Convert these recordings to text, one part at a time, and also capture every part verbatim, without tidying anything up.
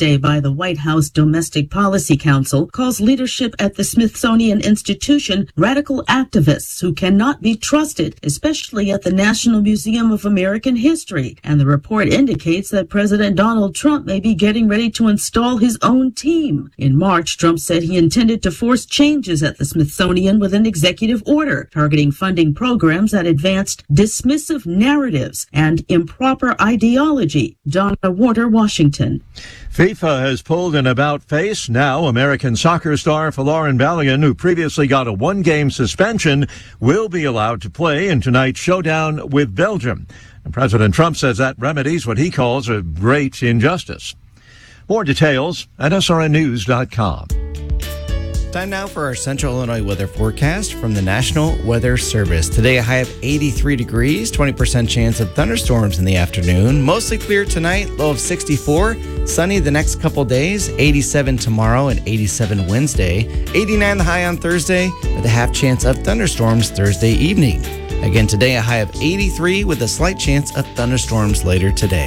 Wednesday by the White House Domestic Policy Council calls leadership at the Smithsonian Institution radical activists who cannot be trusted, especially at the National Museum of American History. And the report indicates that President Donald Trump may be getting ready to install his own team. In March, Trump said he intended to force changes at the Smithsonian with an executive order targeting funding programs that advanced dismissive narratives and improper ideology. Donna Warder, Washington. FIFA has pulled an about-face. Now, American soccer star Folarin Balogun, who previously got a one-game suspension, will be allowed to play in tonight's showdown with Belgium. And President Trump says that remedies what he calls a great injustice. More details at S R N news dot com. Time now for our Central Illinois weather forecast from the National Weather Service. Today, a high of eighty-three degrees, twenty percent chance of thunderstorms in the afternoon. Mostly clear tonight, low of sixty-four. Sunny the next couple days, eighty-seven tomorrow and eighty-seven Wednesday. eighty-nine the high on Thursday, with a half chance of thunderstorms Thursday evening. Again, today, a high of eighty-three with a slight chance of thunderstorms later today.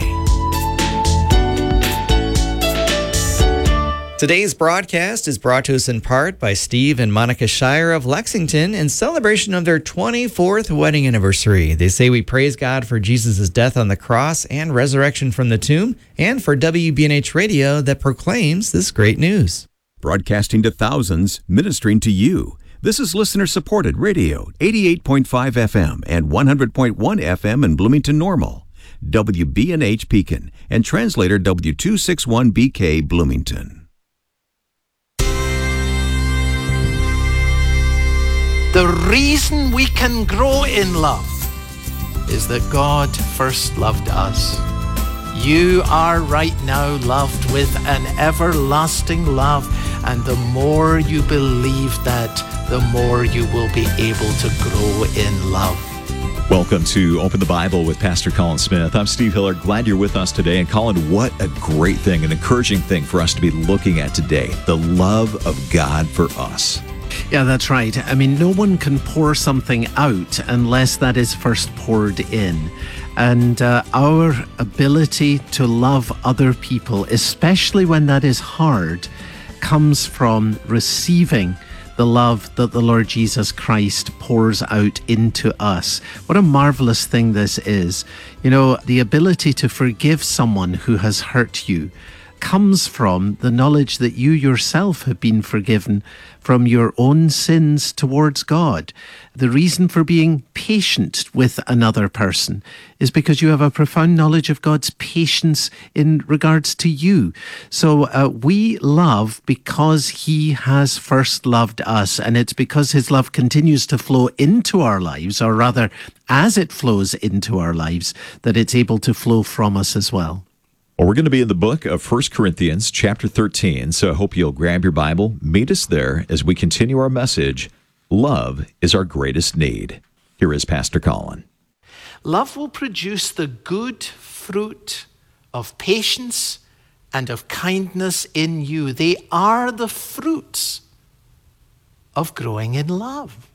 Today's broadcast is brought to us in part by Steve and Monica Shire of Lexington in celebration of their twenty-fourth wedding anniversary. They say we praise God for Jesus' death on the cross and resurrection from the tomb, and for W B N H Radio that proclaims this great news. Broadcasting to thousands, ministering to you. This is listener-supported radio, eighty-eight point five F M and one hundred point one F M in Bloomington Normal, W B N H Pekin, and translator W two sixty-one B K Bloomington. The reason we can grow in love is that God first loved us. You are right now loved with an everlasting love, and the more you believe that, the more you will be able to grow in love. Welcome to Open the Bible with Pastor Colin Smith. I'm Steve Hiller. Glad you're with us today. And Colin, what a great thing, an encouraging thing for us to be looking at today, the love of God for us. Yeah, that's right. I mean, no one can pour something out unless that is first poured in. And uh, our ability to love other people, especially when that is hard, comes from receiving the love that the Lord Jesus Christ pours out into us. What a marvelous thing this is. You know, the ability to forgive someone who has hurt you comes from the knowledge that you yourself have been forgiven from your own sins towards God. The reason for being patient with another person is because you have a profound knowledge of God's patience in regards to you. So uh, we love because He has first loved us, and it's because His love continues to flow into our lives, or rather, as it flows into our lives, that it's able to flow from us as well. Well, we're going to be in the book of First Corinthians, chapter thirteen, so I hope you'll grab your Bible, meet us there as we continue our message, Love is Our Greatest Need. Here is Pastor Colin. Love will produce the good fruit of patience and of kindness in you. They are the fruits of growing in love.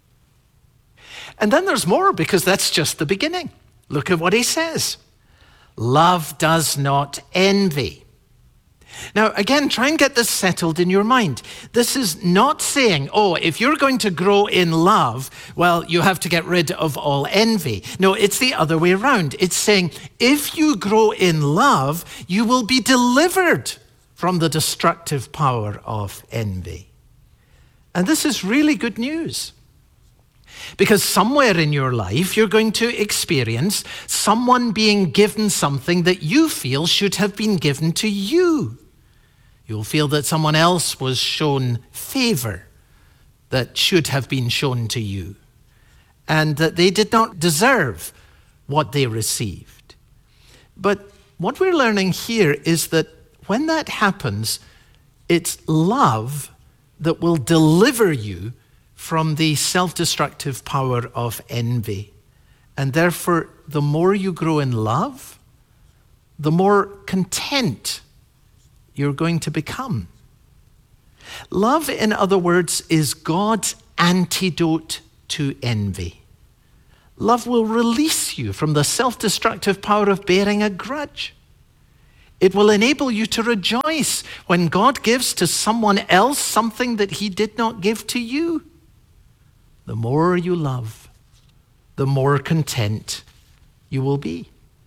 And then there's more, because that's just the beginning. Look at what he says. Love does not envy. Now, again, try and get this settled in your mind. This is not saying, oh, if you're going to grow in love, well, you have to get rid of all envy. No, it's the other way around. It's saying, if you grow in love, you will be delivered from the destructive power of envy. And this is really good news. Because somewhere in your life, you're going to experience someone being given something that you feel should have been given to you. You'll feel that someone else was shown favor that should have been shown to you, and that they did not deserve what they received. But what we're learning here is that when that happens, it's love that will deliver you from the self-destructive power of envy. And therefore, the more you grow in love, the more content you're going to become. Love, in other words, is God's antidote to envy. Love will release you from the self-destructive power of bearing a grudge. It will enable you to rejoice when God gives to someone else something that he did not give to you. The more you love, the more content you will be.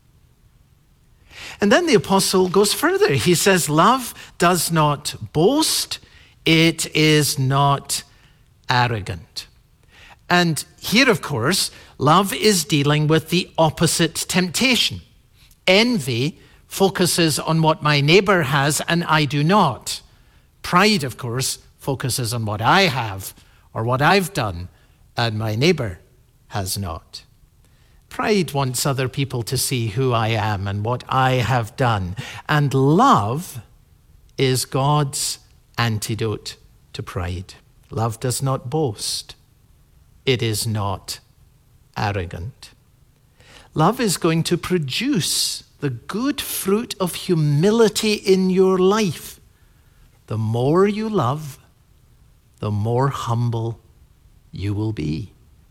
And then the apostle goes further. He says, love does not boast. It is not arrogant. And here, of course, love is dealing with the opposite temptation. Envy focuses on what my neighbor has and I do not. Pride, of course, focuses on what I have or what I've done and my neighbor has not. Pride wants other people to see who I am and what I have done. And love is God's antidote to pride. Love does not boast. It is not arrogant. Love is going to produce the good fruit of humility in your life. The more you love, the more humble you will be.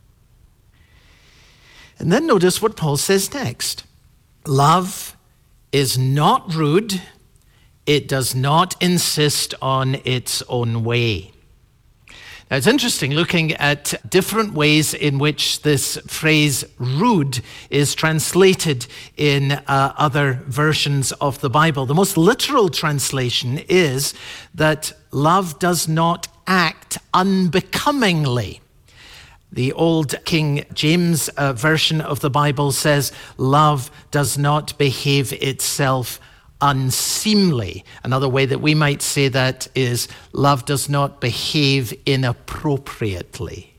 And then notice what Paul says next. Love is not rude. It does not insist on its own way. Now, it's interesting looking at different ways in which this phrase rude is translated in uh, other versions of the Bible. The most literal translation is that love does not act unbecomingly. The old King James uh, version of the Bible says, love does not behave itself unseemly. Another way that we might say that is, love does not behave inappropriately.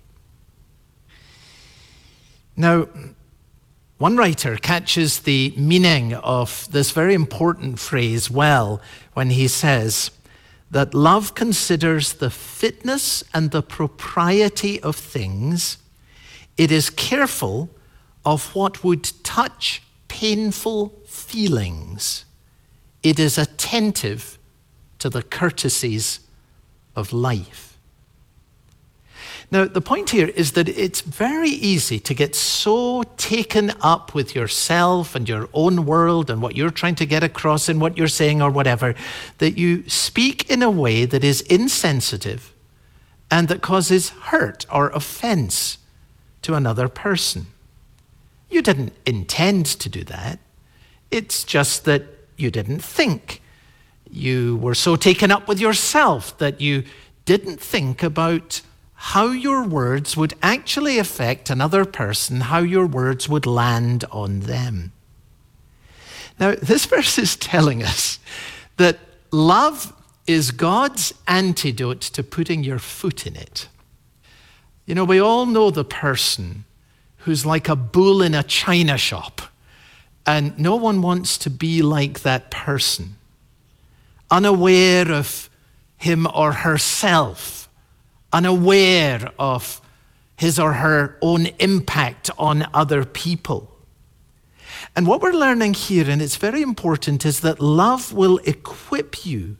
Now, one writer catches the meaning of this very important phrase well when he says that love considers the fitness and the propriety of things. It is careful of what would touch painful feelings. It is attentive to the courtesies of life. Now, the point here is that it's very easy to get so taken up with yourself and your own world and what you're trying to get across in what you're saying or whatever, that you speak in a way that is insensitive and that causes hurt or offense to another person. You didn't intend to do that. It's just that you didn't think. You were so taken up with yourself that you didn't think about how your words would actually affect another person, how your words would land on them. Now, this verse is telling us that love is God's antidote to putting your foot in it. You know, we all know the person who's like a bull in a china shop. And no one wants to be like that person, unaware of him or herself, unaware of his or her own impact on other people. And what we're learning here, and it's very important, is that love will equip you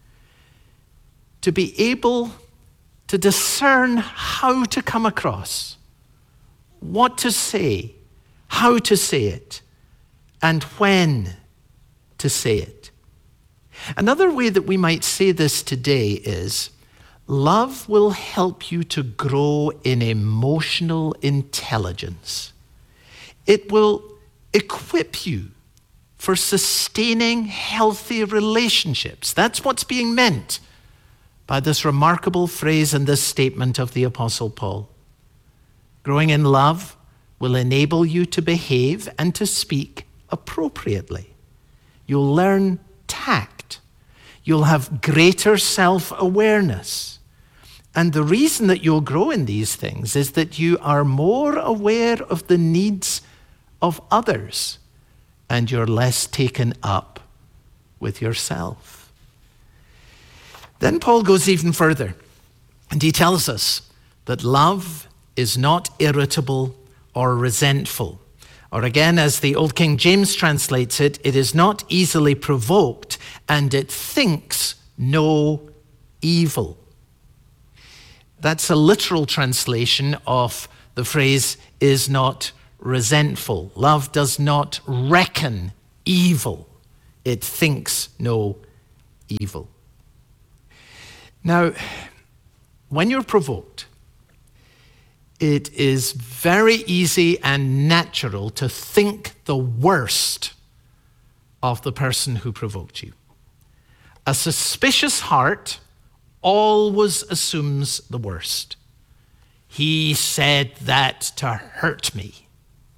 to be able to discern how to come across, what to say, how to say it, and when to say it. Another way that we might say this today is, love will help you to grow in emotional intelligence. It will equip you for sustaining healthy relationships. That's what's being meant by this remarkable phrase and this statement of the Apostle Paul. Growing in love will enable you to behave and to speak appropriately. You'll learn tact. You'll have greater self-awareness. And the reason that you'll grow in these things is that you are more aware of the needs of others and you're less taken up with yourself. Then Paul goes even further and he tells us that love is not irritable or resentful. Or again, as the Old King James translates it, it is not easily provoked and it thinks no evil. That's a literal translation of the phrase is not resentful. Love does not reckon evil. It thinks no evil. Now, when you're provoked, it is very easy and natural to think the worst of the person who provoked you. A suspicious heart always assumes the worst. He said that to hurt me.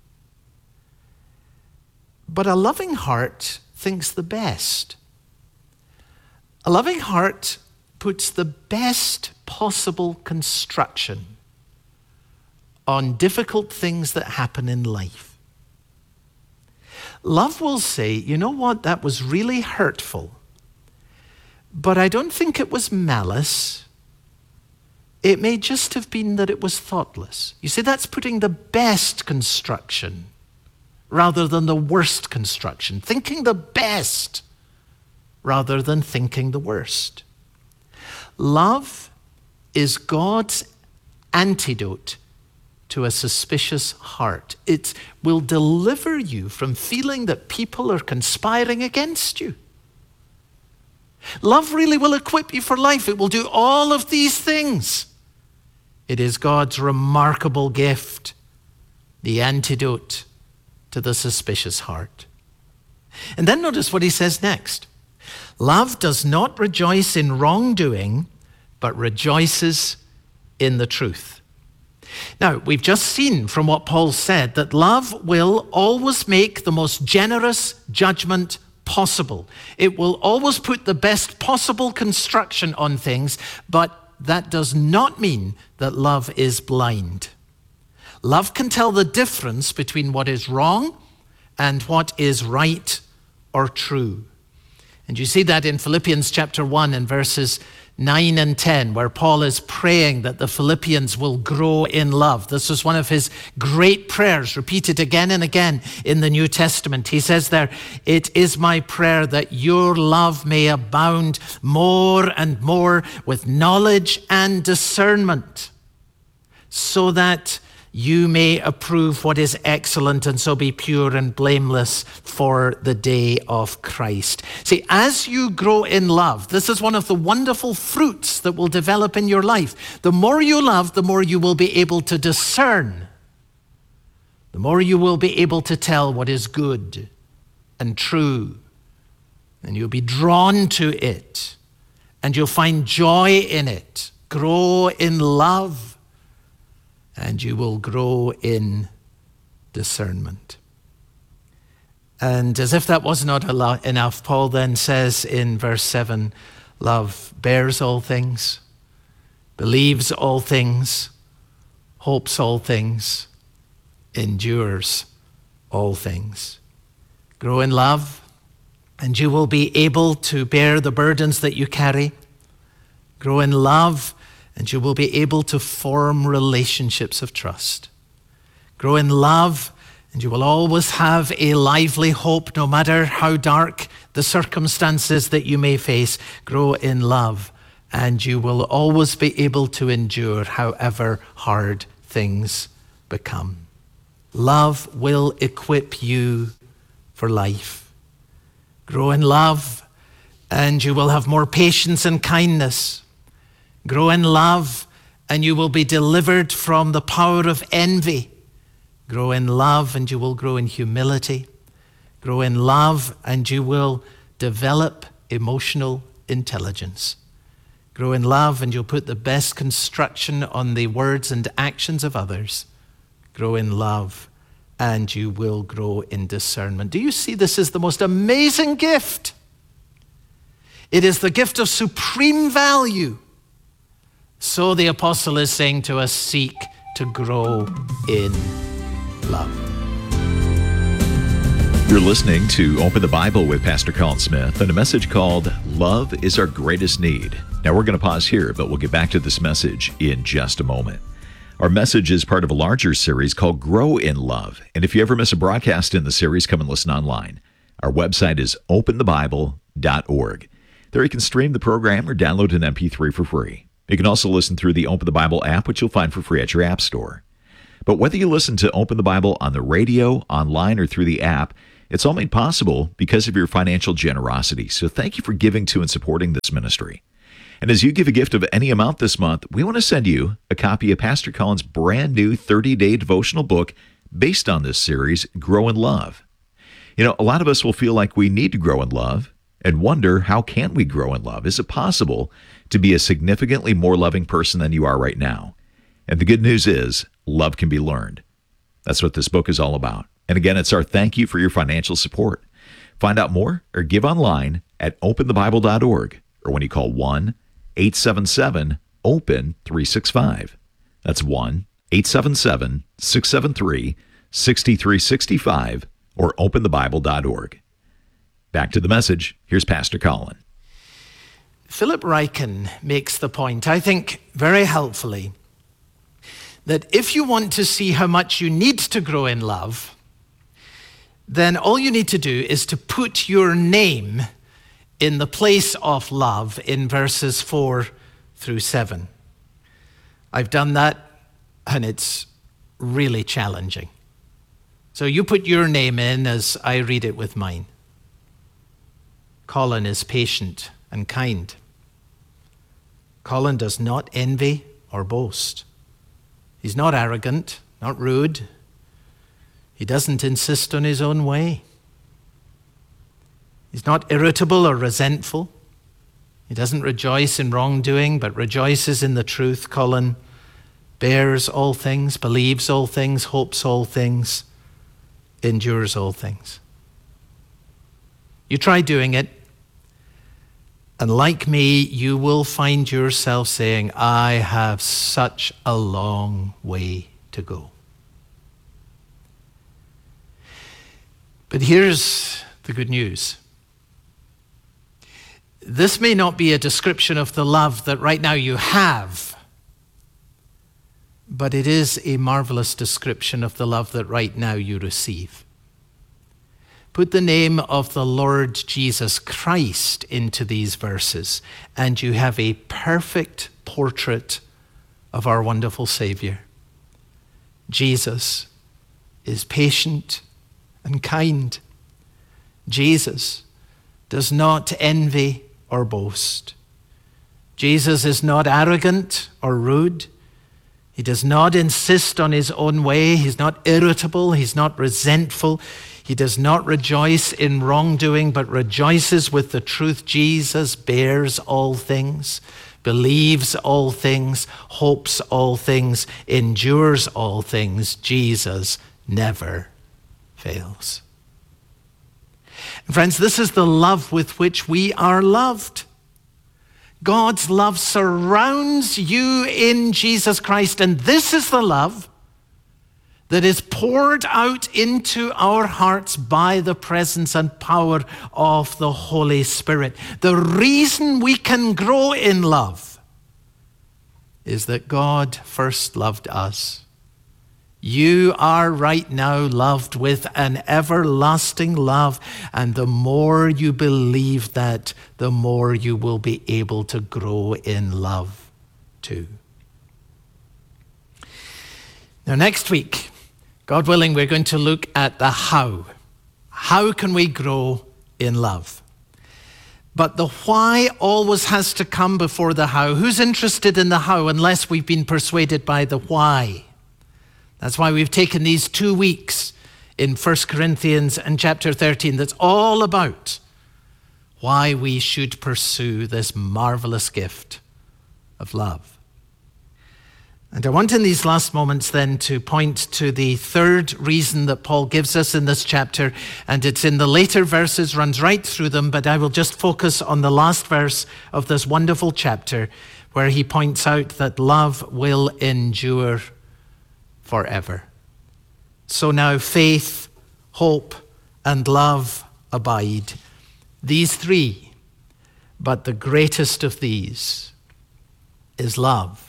But a loving heart thinks the best. A loving heart puts the best possible construction on difficult things that happen in life. Love will say, you know what, that was really hurtful, but I don't think it was malice. It may just have been that it was thoughtless. You see, that's putting the best construction rather than the worst construction. Thinking the best rather than thinking the worst. Love is God's antidote to a suspicious heart. It will deliver you from feeling that people are conspiring against you. Love really will equip you for life. It will do all of these things. It is God's remarkable gift, the antidote to the suspicious heart. And then notice what he says next. Love does not rejoice in wrongdoing, but rejoices in the truth. Now, we've just seen from what Paul said that love will always make the most generous judgment possible. It will always put the best possible construction on things, but that does not mean that love is blind. Love can tell the difference between what is wrong and what is right or true. And you see that in Philippians chapter one and verses nine and ten, where Paul is praying that the Philippians will grow in love. This was one of his great prayers, repeated again and again in the New Testament. He says there, "It is my prayer that your love may abound more and more with knowledge and discernment, so that you may approve what is excellent and so be pure and blameless for the day of Christ." See, as you grow in love, this is one of the wonderful fruits that will develop in your life. The more you love, the more you will be able to discern. The more you will be able to tell what is good and true. And you'll be drawn to it. And you'll find joy in it. Grow in love. And you will grow in discernment. And as if that was not enough, Paul then says in verse seven, love bears all things, believes all things, hopes all things, endures all things. Grow in love, and you will be able to bear the burdens that you carry. Grow in love, and you will be able to form relationships of trust. Grow in love, and you will always have a lively hope, no matter how dark the circumstances that you may face. Grow in love, and you will always be able to endure however hard things become. Love will equip you for life. Grow in love, and you will have more patience and kindness. Grow in love, and you will be delivered from the power of envy. Grow in love, and you will grow in humility. Grow in love, and you will develop emotional intelligence. Grow in love, and you'll put the best construction on the words and actions of others. Grow in love, and you will grow in discernment. Do you see this is the most amazing gift? It is the gift of supreme value. So the apostle is saying to us, seek to grow in love. You're listening to Open the Bible with Pastor Colin Smith and a message called Love is Our Greatest Need. Now we're going to pause here, but we'll get back to this message in just a moment. Our message is part of a larger series called Grow in Love. And if you ever miss a broadcast in the series, come and listen online. Our website is open the bible dot org. There you can stream the program or download an M P three for free. You can also listen through the Open the Bible app, which you'll find for free at your app store. But whether you listen to Open the Bible on the radio, online, or through the app, It's all made possible because of your financial generosity. So thank you for giving to and supporting this ministry. And as you give a gift of any amount this month, we want to send you a copy of Pastor Colin's brand new thirty-day devotional book based on this series, Grow in Love. You know, a lot of us will feel like we need to grow in love and wonder, how can we grow in love? Is it possible to be a significantly more loving person than you are right now? And the good news is, love can be learned. That's what this book is all about. And again, it's our thank you for your financial support. Find out more or give online at open the bible dot org or when you call one eight seven seven open three six five. That's one eight seven seven six seven three six three six five or open the bible dot org. Back to the message. Here's Pastor Colin. Philip Ryken makes the point, I think very helpfully, that if you want to see how much you need to grow in love, then all you need to do is to put your name in the place of love in verses four through seven. I've done that, and it's really challenging. So you put your name in as I read it with mine. Colin is patient and kind. Colin does not envy or boast. He's not arrogant, not rude. He doesn't insist on his own way. He's not irritable or resentful. He doesn't rejoice in wrongdoing, but rejoices in the truth. Colin bears all things, believes all things, hopes all things, endures all things. You try doing it, and like me, you will find yourself saying, I have such a long way to go. But here's the good news. This may not be a description of the love that right now you have, but it is a marvelous description of the love that right now you receive. Put the name of the Lord Jesus Christ into these verses, and you have a perfect portrait of our wonderful Savior. Jesus is patient and kind. Jesus does not envy or boast. Jesus is not arrogant or rude. He does not insist on his own way. He's not irritable. He's not resentful. He does not rejoice in wrongdoing, but rejoices with the truth. Jesus bears all things, believes all things, hopes all things, endures all things. Jesus never fails. And friends, this is the love with which we are loved. God's love surrounds you in Jesus Christ, and this is the love that is poured out into our hearts by the presence and power of the Holy Spirit. The reason we can grow in love is that God first loved us. You are right now loved with an everlasting love, and the more you believe that, the more you will be able to grow in love too. Now, next week, God willing, we're going to look at the how. How can we grow in love? But the why always has to come before the how. Who's interested in the how unless we've been persuaded by the why? That's why we've taken these two weeks in First Corinthians and chapter thirteen. That's all about why we should pursue this marvelous gift of love. And I want in these last moments then to point to the third reason that Paul gives us in this chapter, and it's in the later verses, runs right through them, but I will just focus on the last verse of this wonderful chapter where he points out that love will endure forever. So now faith, hope, and love abide. These three, but the greatest of these is love.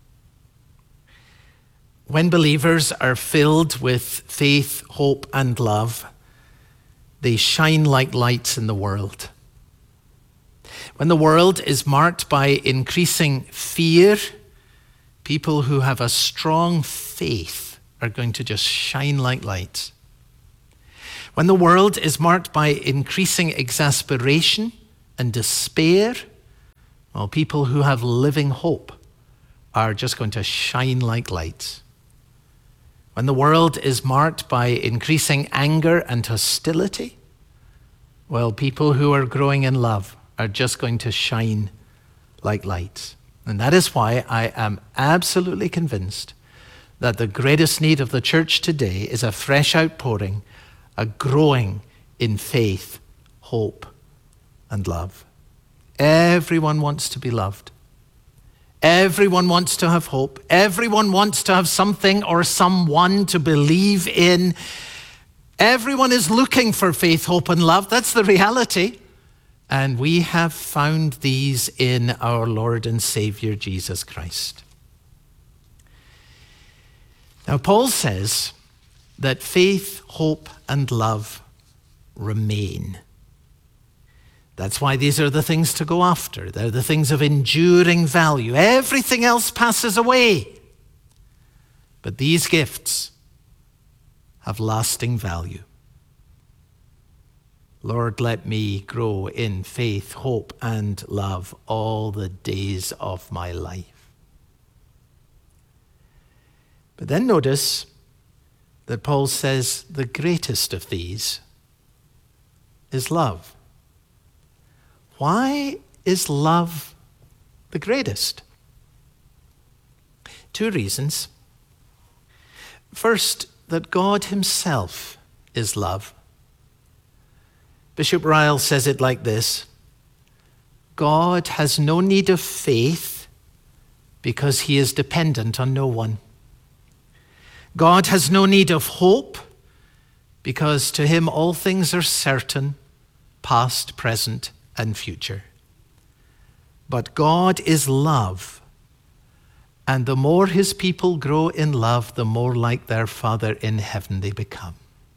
When believers are filled with faith, hope, and love, they shine like lights in the world. When the world is marked by increasing fear, people who have a strong faith are going to just shine like lights. When the world is marked by increasing exasperation and despair, well, people who have living hope are just going to shine like lights. When the world is marked by increasing anger and hostility, well, people who are growing in love are just going to shine like lights. And that is why I am absolutely convinced that the greatest need of the church today is a fresh outpouring, a growing in faith, hope, and love. Everyone wants to be loved. Everyone wants to have hope. Everyone wants to have something or someone to believe in. Everyone is looking for faith, hope, and love. That's the reality. And we have found these in our Lord and Savior, Jesus Christ. Now, Paul says that faith, hope, and love remain. That's why these are the things to go after. They're the things of enduring value. Everything else passes away. But these gifts have lasting value. Lord, let me grow in faith, hope, and love all the days of my life. But then notice that Paul says the greatest of these is love. Why is love the greatest? Two reasons. First, that God himself is love. Bishop Ryle says it like this: God has no need of faith because he is dependent on no one. God has no need of hope because to him all things are certain, past, present, and future. But God is love, and the more his people grow in love, the more like their Father in heaven they become.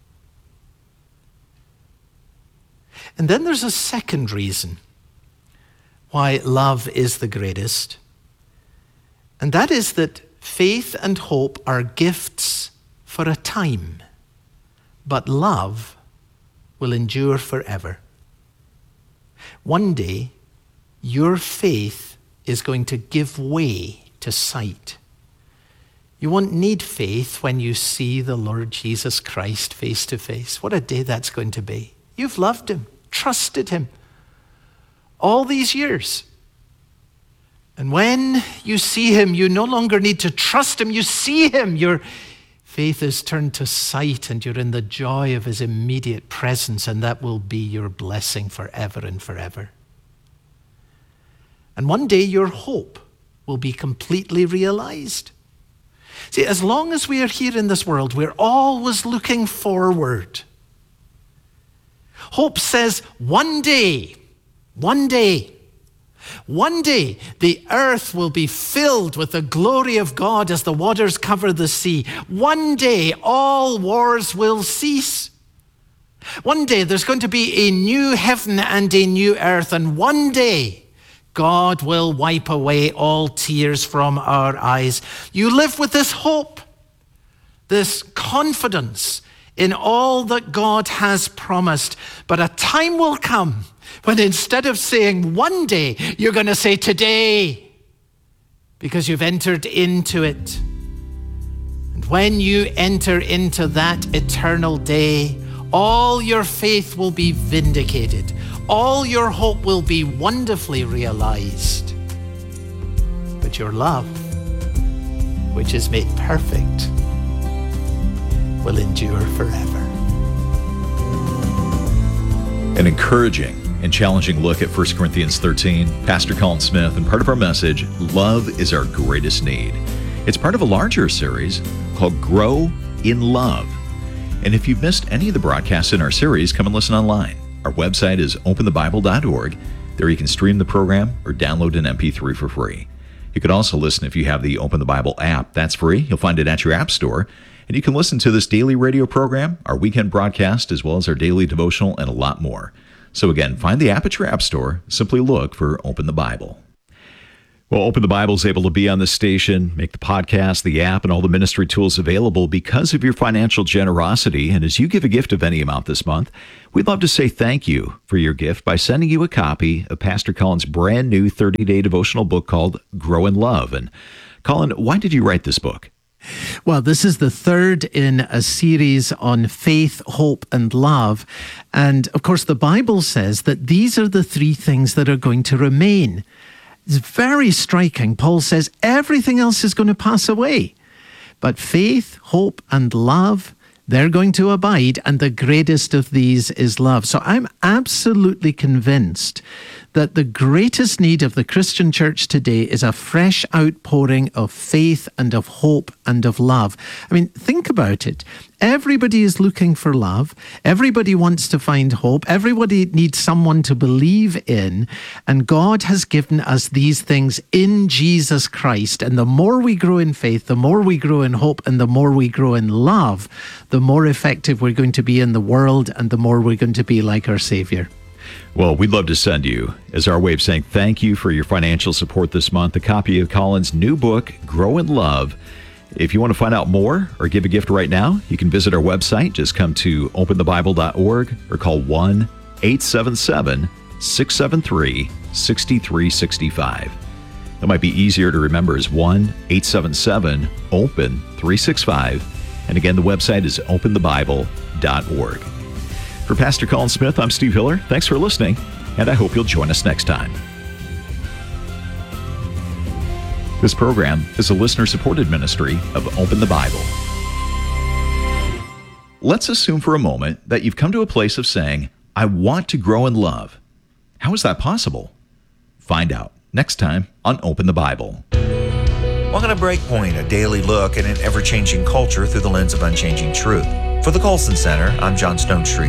And then there's a second reason why love is the greatest, and that is that faith and hope are gifts for a time, but love will endure forever. One day, your faith is going to give way to sight. You won't need faith when you see the Lord Jesus Christ face to face. What a day that's going to be. You've loved him, trusted him all these years. And when you see him, you no longer need to trust him. You see him. Your faith is turned to sight, and you're in the joy of his immediate presence, and that will be your blessing forever and forever. And one day your hope will be completely realized. See, as long as we are here in this world, we're always looking forward. Hope says one day, one day, one day the earth will be filled with the glory of God as the waters cover the sea. One day all wars will cease. One day there's going to be a new heaven and a new earth, and one day God will wipe away all tears from our eyes. You live with this hope, this confidence in all that God has promised. But a time will come when instead of saying one day, you're going to say today, because you've entered into it. And when you enter into that eternal day, all your faith will be vindicated. All your hope will be wonderfully realized. But your love, which is made perfect, will endure forever. An encouraging and challenging look at First Corinthians thirteen. Pastor Colin Smith, and part of our message, Love is Our Greatest Need. It's part of a larger series called Grow in Love. And if you've missed any of the broadcasts in our series, come and listen online. Our website is open the bible dot org. There you can stream the program or download an M P three for free. You can also listen if you have the Open the Bible app. That's free. You'll find it at your app store. And you can listen to this daily radio program, our weekend broadcast, as well as our daily devotional, and a lot more. So again, find the app at your app store. Simply look for Open the Bible. Well, Open the Bible is able to be on the station, make the podcast, the app, and all the ministry tools available because of your financial generosity. And as you give a gift of any amount this month, we'd love to say thank you for your gift by sending you a copy of Pastor Colin's brand new thirty-day devotional book called Grow in Love. And Colin, why did you write this book? Well, this is the third in a series on faith, hope, and love. And of course, the Bible says that these are the three things that are going to remain. It's very striking. Paul says everything else is going to pass away. But faith, hope, and love, they're going to abide. And the greatest of these is love. So I'm absolutely convinced that the greatest need of the Christian church today is a fresh outpouring of faith and of hope and of love. I mean, think about it. Everybody is looking for love. Everybody wants to find hope. Everybody needs someone to believe in. And God has given us these things in Jesus Christ. And the more we grow in faith, the more we grow in hope, and the more we grow in love, the more effective we're going to be in the world, and the more we're going to be like our Savior. Well, we'd love to send you, as our way of saying thank you for your financial support this month, a copy of Colin's new book, Grow in Love. If you want to find out more or give a gift right now, you can visit our website. Just come to open the bible dot org or call one eight seven seven, six seven three, six three six five. That might be easier to remember as one eight seven seven, open three six five. And again, the website is open the bible dot org. For Pastor Colin Smith, I'm Steve Hiller. Thanks for listening, and I hope you'll join us next time. This program is a listener-supported ministry of Open the Bible. Let's assume for a moment that you've come to a place of saying, I want to grow in love. How is that possible? Find out next time on Open the Bible. Welcome to Breakpoint, a daily look at an ever-changing culture through the lens of unchanging truth. For the Colson Center, I'm John Stone Street.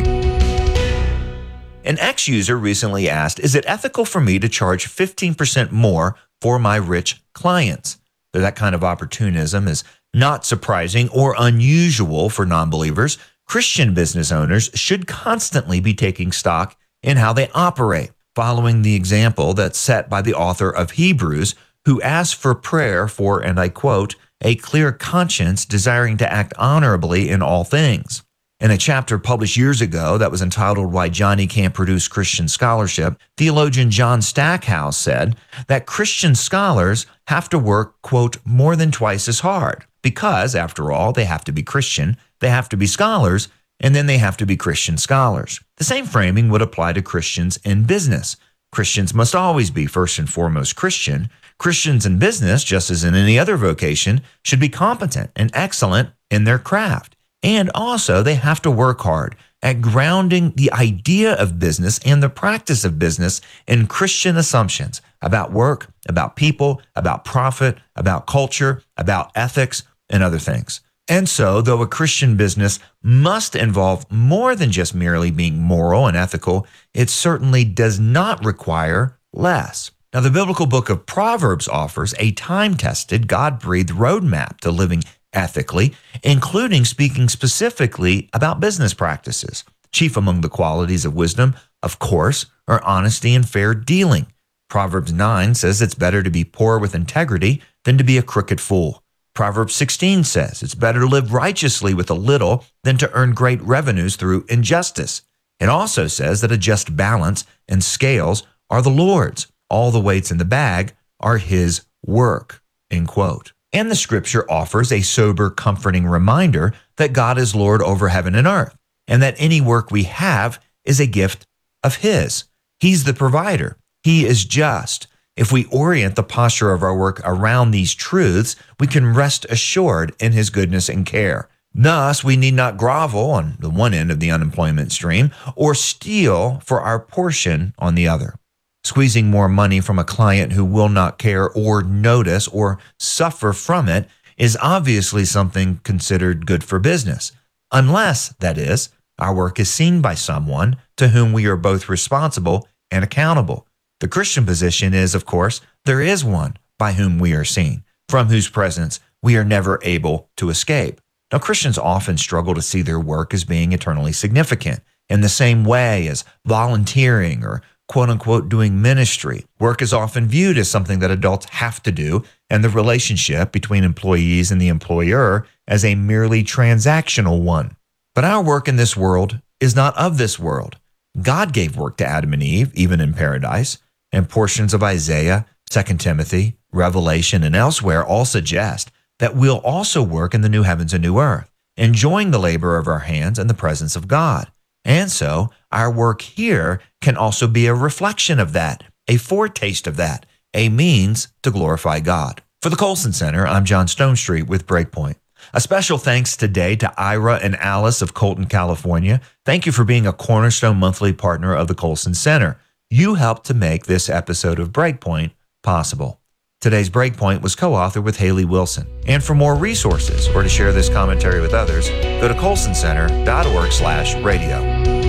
An ex-user recently asked, is it ethical for me to charge fifteen percent more for my rich clients? That kind of opportunism is not surprising or unusual for non-believers. Christian business owners should constantly be taking stock in how they operate, following the example that's set by the author of Hebrews, who asked for prayer for, and I quote, a clear conscience, desiring to act honorably in all things. In a chapter published years ago that was entitled Why Johnny Can't Produce Christian Scholarship, theologian John Stackhouse said that Christian scholars have to work, quote, more than twice as hard because, after all, they have to be Christian, they have to be scholars, and then they have to be Christian scholars. The same framing would apply to Christians in business. Christians must always be first and foremost Christian. Christians in business, just as in any other vocation, should be competent and excellent in their craft. And also, they have to work hard at grounding the idea of business and the practice of business in Christian assumptions about work, about people, about profit, about culture, about ethics, and other things. And so, though a Christian business must involve more than just merely being moral and ethical, it certainly does not require less. Now, the biblical book of Proverbs offers a time-tested, God-breathed roadmap to living ethically, including speaking specifically about business practices. Chief among the qualities of wisdom, of course, are honesty and fair dealing. Proverbs nine says it's better to be poor with integrity than to be a crooked fool. Proverbs sixteen says it's better to live righteously with a little than to earn great revenues through injustice. It also says that a just balance and scales are the Lord's. All the weights in the bag are his work, end quote. And the scripture offers a sober, comforting reminder that God is Lord over heaven and earth, and that any work we have is a gift of his. He's the provider. He is just. If we orient the posture of our work around these truths, we can rest assured in his goodness and care. Thus, we need not grovel on the one end of the unemployment stream or steal for our portion on the other. Squeezing more money from a client who will not care or notice or suffer from it is obviously something considered good for business, unless, that is, our work is seen by someone to whom we are both responsible and accountable. The Christian position is, of course, there is one by whom we are seen, from whose presence we are never able to escape. Now, Christians often struggle to see their work as being eternally significant in the same way as volunteering or quote unquote, doing ministry. Work is often viewed as something that adults have to do, and the relationship between employees and the employer as a merely transactional one. But our work in this world is not of this world. God gave work to Adam and Eve, even in paradise, and portions of Isaiah, Second Timothy, Revelation, and elsewhere all suggest that we'll also work in the new heavens and new earth, enjoying the labor of our hands and the presence of God. And so our work here can also be a reflection of that, a foretaste of that, a means to glorify God. For the Colson Center, I'm John Stonestreet with Breakpoint. A special thanks today to Ira and Alice of Colton, California. Thank you for being a Cornerstone monthly partner of the Colson Center. You helped to make this episode of Breakpoint possible. Today's Breakpoint was co-authored with Haley Wilson. And for more resources or to share this commentary with others, go to colson center dot org slash radio.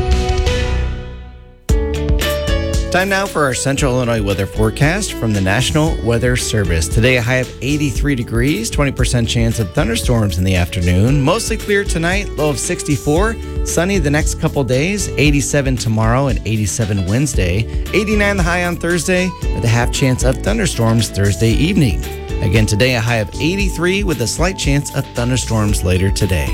Time now for our Central Illinois weather forecast from the National Weather Service. Today, a high of eighty-three degrees, twenty percent chance of thunderstorms in the afternoon. Mostly clear tonight, low of sixty-four. Sunny the next couple days, eighty-seven tomorrow and eighty-seven Wednesday. eighty-nine the high on Thursday, with a half chance of thunderstorms Thursday evening. Again, today, a high of eighty-three with a slight chance of thunderstorms later today.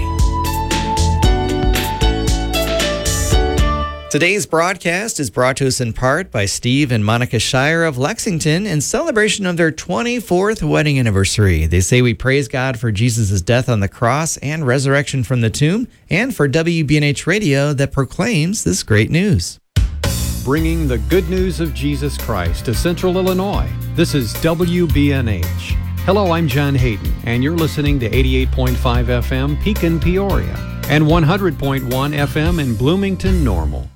Today's broadcast is brought to us in part by Steve and Monica Shire of Lexington in celebration of their twenty-fourth wedding anniversary. They say we praise God for Jesus' death on the cross and resurrection from the tomb, and for W B N H Radio that proclaims this great news. Bringing the good news of Jesus Christ to Central Illinois. This is W B N H. Hello, I'm John Hayden, and you're listening to eighty-eight point five F M Pekin, Peoria, and one hundred point one F M in Bloomington, Normal.